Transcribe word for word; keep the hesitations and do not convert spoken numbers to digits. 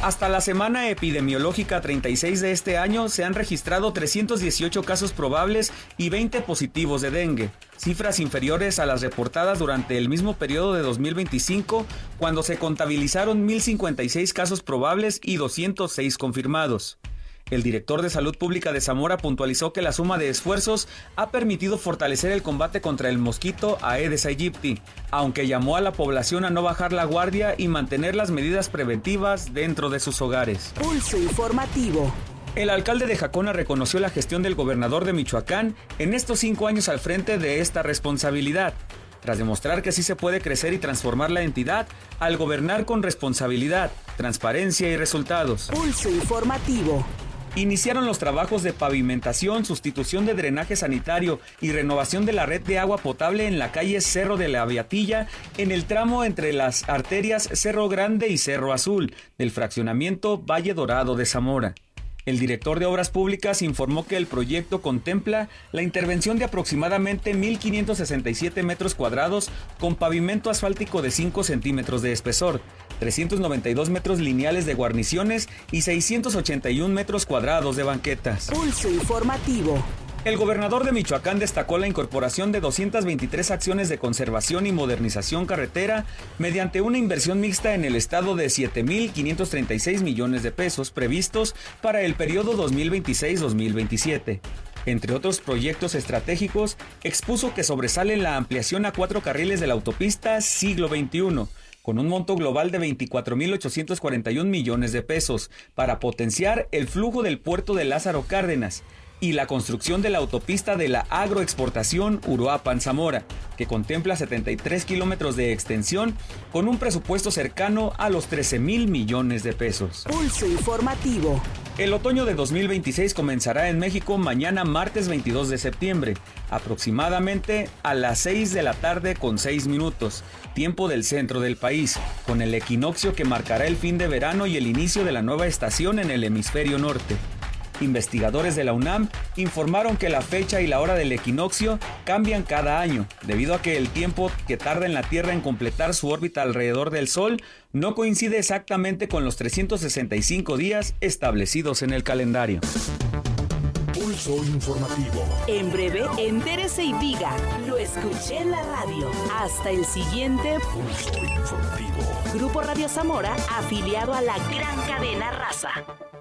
Hasta la semana epidemiológica treinta y seis de este año se han registrado trescientos dieciocho casos probables y veinte positivos de dengue, cifras inferiores a las reportadas durante el mismo periodo de dos mil veinticinco, cuando se contabilizaron mil cincuenta y seis casos probables y doscientos seis confirmados. El director de Salud Pública de Zamora puntualizó que la suma de esfuerzos ha permitido fortalecer el combate contra el mosquito Aedes aegypti, aunque llamó a la población a no bajar la guardia y mantener las medidas preventivas dentro de sus hogares. Pulso informativo. El alcalde de Jacona reconoció la gestión del gobernador de Michoacán en estos cinco años al frente de esta responsabilidad. Tras demostrar que sí se puede crecer y transformar la entidad al gobernar con responsabilidad, transparencia y resultados. Pulso informativo. Iniciaron los trabajos de pavimentación, sustitución de drenaje sanitario y renovación de la red de agua potable en la calle Cerro de la Beatilla, en el tramo entre las arterias Cerro Grande y Cerro Azul, del fraccionamiento Valle Dorado de Zamora. El director de Obras Públicas informó que el proyecto contempla la intervención de aproximadamente mil quinientos sesenta y siete metros cuadrados con pavimento asfáltico de cinco centímetros de espesor, trescientos noventa y dos metros lineales de guarniciones y seiscientos ochenta y un metros cuadrados de banquetas. Pulso informativo. El gobernador de Michoacán destacó la incorporación de doscientas veintitrés acciones de conservación y modernización carretera mediante una inversión mixta en el estado de siete mil quinientos treinta y seis millones de pesos previstos para el periodo dos mil veintiséis a dos mil veintisiete. Entre otros proyectos estratégicos, expuso que sobresale la ampliación a cuatro carriles de la autopista Siglo veintiuno, con un monto global de veinticuatro mil ochocientos cuarenta y un millones de pesos, para potenciar el flujo del puerto de Lázaro Cárdenas, y la construcción de la autopista de la agroexportación Uruapan-Zamora, que contempla setenta y tres kilómetros de extensión con un presupuesto cercano a los trece mil millones de pesos. Pulso informativo. El otoño de dos mil veintiséis comenzará en México mañana martes veintidós de septiembre, aproximadamente a las seis de la tarde con seis minutos, tiempo del centro del país, con el equinoccio que marcará el fin de verano y el inicio de la nueva estación en el hemisferio norte. Investigadores de la UNAM informaron que la fecha y la hora del equinoccio cambian cada año, debido a que el tiempo que tarda en la Tierra en completar su órbita alrededor del Sol no coincide exactamente con los trescientos sesenta y cinco días establecidos en el calendario. Pulso informativo. En breve, entérese y diga, lo escuché en la radio. Hasta el siguiente Pulso informativo. Grupo Radio Zamora, afiliado a la gran cadena Raza.